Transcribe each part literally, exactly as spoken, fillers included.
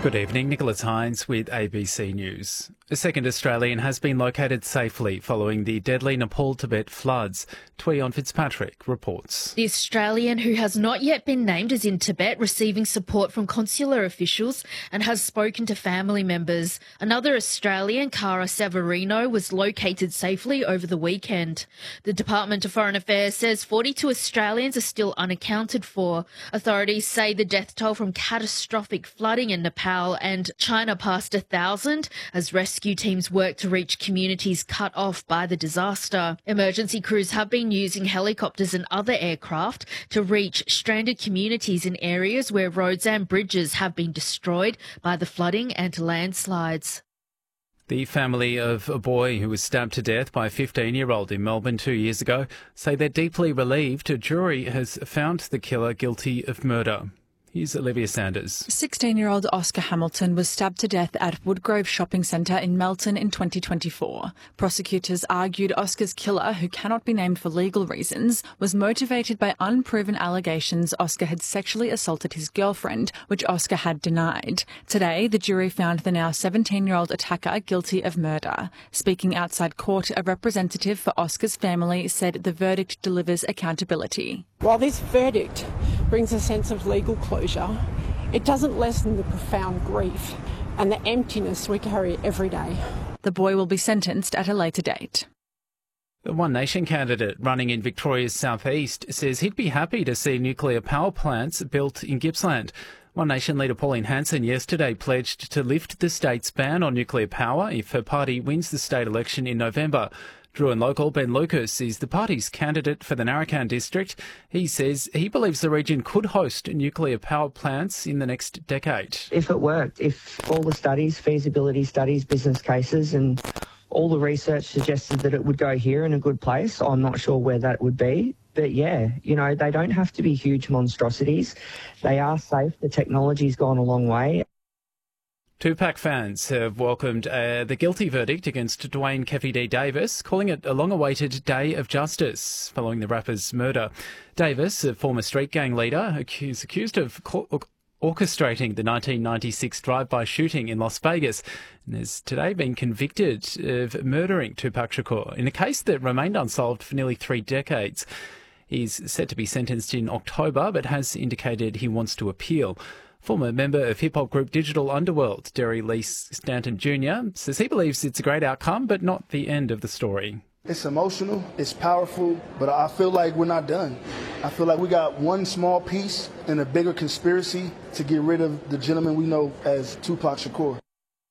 Good evening, Nicholas Hines with A B C News. A second Australian has been located safely following the deadly Nepal-Tibet floods. Tweon Fitzpatrick reports. The Australian, who has not yet been named, is in Tibet receiving support from consular officials and has spoken to family members. Another Australian, Cara Severino, was located safely over the weekend. The Department of Foreign Affairs says forty-two Australians are still unaccounted for. Authorities say the death toll from catastrophic flooding in Nepal and China passed a thousand as rescue teams work to reach communities cut off by the disaster. Emergency crews have been using helicopters and other aircraft to reach stranded communities in areas where roads and bridges have been destroyed by the flooding and landslides. The family of a boy who was stabbed to death by a fifteen-year-old in Melbourne two years ago say they're deeply relieved a jury has found the killer guilty of murder. Here's Olivia Sanders. sixteen-year-old Oscar Hamilton was stabbed to death at Woodgrove Shopping Centre in Melton in twenty twenty-four. Prosecutors argued Oscar's killer, who cannot be named for legal reasons, was motivated by unproven allegations Oscar had sexually assaulted his girlfriend, which Oscar had denied. Today, the jury found the now seventeen-year-old attacker guilty of murder. Speaking outside court, a representative for Oscar's family said the verdict delivers accountability. While this verdict brings a sense of legal closure, it doesn't lessen the profound grief and the emptiness we carry every day. The boy will be sentenced at a later date. The One Nation candidate running in Victoria's southeast says he'd be happy to see nuclear power plants built in Gippsland. One Nation leader Pauline Hanson yesterday pledged to lift the state's ban on nuclear power if her party wins the state election in November. Druin local Ben Lucas is the party's candidate for the Narrabeen district. He says he believes the region could host nuclear power plants in the next decade. If it worked, if all the studies, feasibility studies, business cases and all the research suggested that it would go here in a good place, I'm not sure where that would be. But yeah, you know, they don't have to be huge monstrosities. They are safe. The technology's gone a long way. Tupac fans have welcomed uh, the guilty verdict against Dwayne Keffe D. Davis, calling it a long-awaited day of justice following the rapper's murder. Davis, a former street gang leader, accused, accused of co- orchestrating the nineteen ninety-six drive-by shooting in Las Vegas, and has today been convicted of murdering Tupac Shakur in a case that remained unsolved for nearly three decades. He's set to be sentenced in October, but has indicated he wants to appeal. Former member of hip-hop group Digital Underworld, Derry Lee Stanton Junior, says he believes it's a great outcome, but not the end of the story. It's emotional, it's powerful, but I feel like we're not done. I feel like we got one small piece in a bigger conspiracy to get rid of the gentleman we know as Tupac Shakur.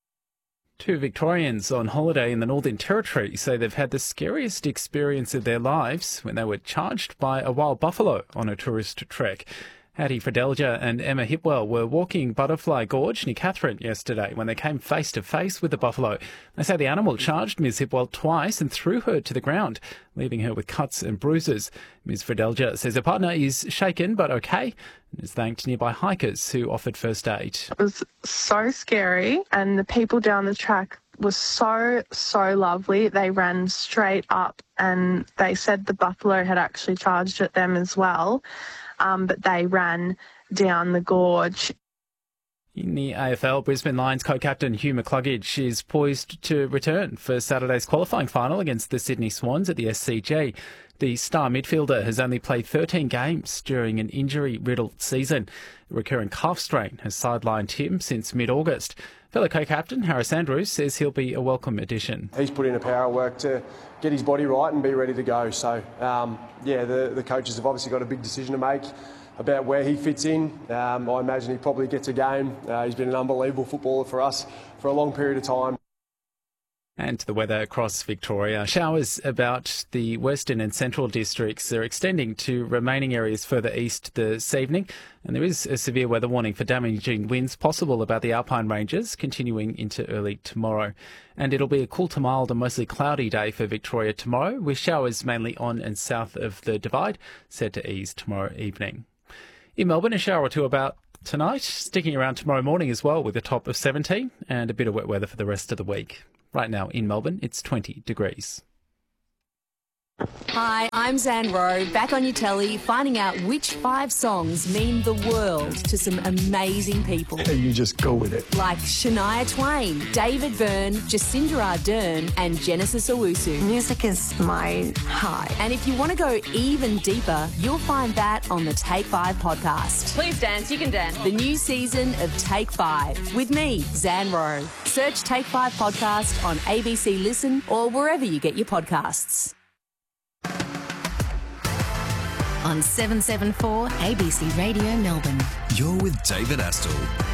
Two Victorians on holiday in the Northern Territory say they've had the scariest experience of their lives when they were charged by a wild buffalo on a tourist trek. Hattie Fredelja and Emma Hipwell were walking Butterfly Gorge near Katherine yesterday when they came face to face with the buffalo. They say the animal charged Miz Hipwell twice and threw her to the ground, leaving her with cuts and bruises. Miz Fredelja says her partner is shaken but okay and has thanked nearby hikers who offered first aid. It was so scary, and the people down the track were so, so lovely. They ran straight up and they said the buffalo had actually charged at them as well. Um, but they ran down the gorge. In the A F L, Brisbane Lions co-captain Hugh McCluggage is poised to return for Saturday's qualifying final against the Sydney Swans at the S C G. The star midfielder has only played thirteen games during an injury-riddled season. A recurring calf strain has sidelined him since mid-August. Fellow co-captain Harris Andrews says he'll be a welcome addition. He's put in a power of work to get his body right and be ready to go. So, um, yeah, the, the coaches have obviously got a big decision to make about where he fits in. Um, I imagine he probably gets a game. Uh, he's been an unbelievable footballer for us for a long period of time. And the weather across Victoria. Showers about the western and central districts are extending to remaining areas further east this evening. And there is a severe weather warning for damaging winds possible about the Alpine Ranges continuing into early tomorrow. And it'll be a cool to mild and mostly cloudy day for Victoria tomorrow, with showers mainly on and south of the Divide, set to ease tomorrow evening. In Melbourne, a shower or two about tonight, sticking around tomorrow morning as well with a top of seventeen and a bit of wet weather for the rest of the week. Right now in Melbourne, it's twenty degrees. Hi, I'm Zan Rowe, back on your telly, finding out which five songs mean the world to some amazing people. And you just go with it. Like Shania Twain, David Byrne, Jacinda Ardern, and Genesis Owusu. Music is my high. And if you want to go even deeper, you'll find that on the Take Five podcast. Please dance, you can dance. The new season of Take Five with me, Zan Rowe. Search Take Five podcast on A B C Listen or wherever you get your podcasts. On seven seventy-four A B C Radio Melbourne. You're with David Astle.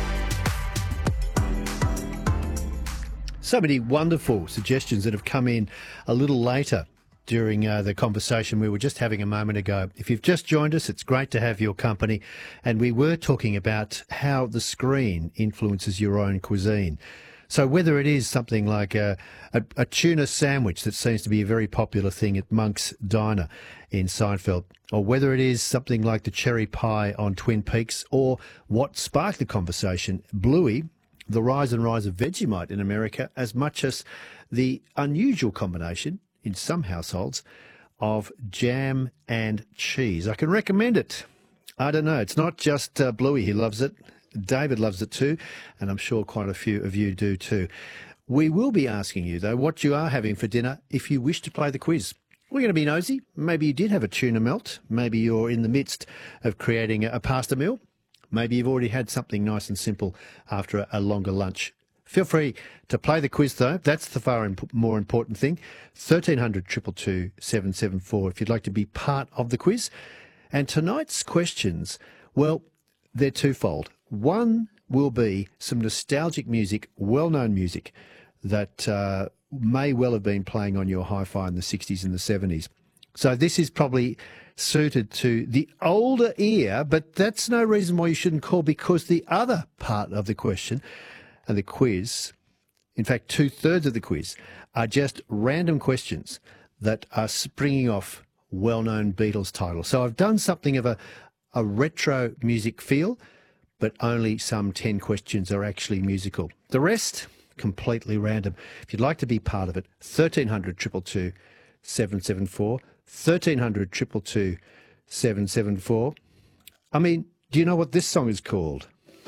So many wonderful suggestions that have come in a little later during uh, the conversation we were just having a moment ago. If you've just joined us, it's great to have your company. And we were talking about how the screen influences your own cuisine. So whether it is something like a, a, a tuna sandwich that seems to be a very popular thing at Monk's Diner in Seinfeld, or whether it is something like the cherry pie on Twin Peaks, or what sparked the conversation, Bluey, the rise and rise of Vegemite in America, as much as the unusual combination in some households of jam and cheese. I can recommend it. I don't know. It's not just uh, Bluey who loves it. David loves it too, and I'm sure quite a few of you do too. We will be asking you, though, what you are having for dinner if you wish to play the quiz. We're going to be nosy. Maybe you did have a tuna melt. Maybe you're in the midst of creating a, a pasta meal. Maybe you've already had something nice and simple after a, a longer lunch. Feel free to play the quiz, though. That's the far imp- more important thing. thirteen hundred, two two two, seven seven four if you'd like to be part of the quiz. And tonight's questions, well, they're twofold. One will be some nostalgic music, well-known music that uh, may well have been playing on your hi-fi in the sixties and the seventies. So this is probably suited to the older ear, but that's no reason why you shouldn't call, because the other part of the question and the quiz, in fact, two-thirds of the quiz, are just random questions that are springing off well-known Beatles titles. So I've done something of a, a retro music feel, but only some ten questions are actually musical. The rest, completely random. If you'd like to be part of it, thirteen hundred, two two two, seven seven four, thirteen hundred, two two two, seven seven four. I mean, do you know what this song is called?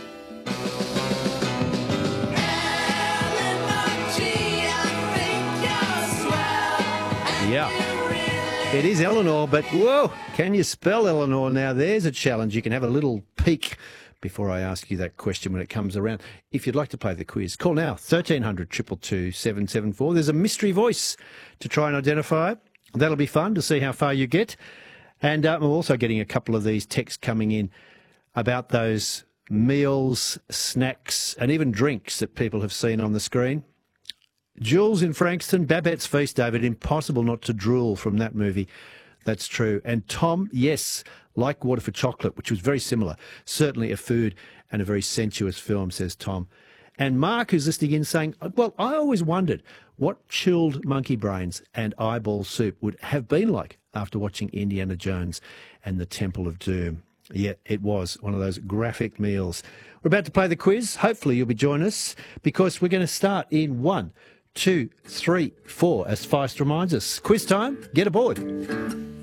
Yeah. It is Eleanor, but whoa, can you spell Eleanor now? There's a challenge. You can have a little peek before I ask you that question when it comes around. If you'd like to play the quiz, call now, thirteen hundred, two two two, seven seven four. There's a mystery voice to try and identify it. That'll be fun to see how far you get. And uh, we're also getting a couple of these texts coming in about those meals, snacks, and even drinks that people have seen on the screen. Jules in Frankston, Babette's Feast, David, impossible not to drool from that movie. That's true. And Tom, yes, like Water for Chocolate, which was very similar. Certainly a food and a very sensuous film, says Tom. And Mark, who's listening in, saying, well, I always wondered what chilled monkey brains and eyeball soup would have been like after watching Indiana Jones and the Temple of Doom. Yeah, it was one of those graphic meals. We're about to play the quiz. Hopefully you'll be joining us, because we're going to start in one, two, three, four, as Feist reminds us. Quiz time. Get aboard.